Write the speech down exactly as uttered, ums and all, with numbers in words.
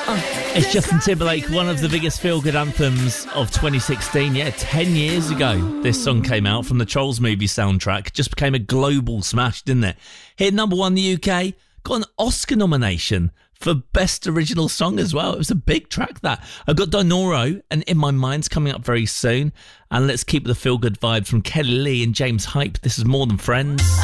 It's Justin Timberlake, one of the biggest feel-good anthems of twenty sixteen. Yeah, ten years ago, this song came out from the Trolls movie soundtrack. Just became a global smash, didn't it? Hit number one in the U K, got an Oscar nomination for Best Original Song as well. It was a big track, that. I've got Dinoro and In My Mind's coming up very soon. And let's keep the feel-good vibes from Kelly Lee and James Hype. This is More Than Friends.